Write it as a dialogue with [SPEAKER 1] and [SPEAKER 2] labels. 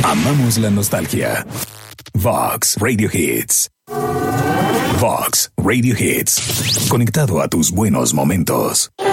[SPEAKER 1] Amamos la nostalgia. Vox Radio Hits. Vox Radio Hits. Conectado a tus buenos momentos.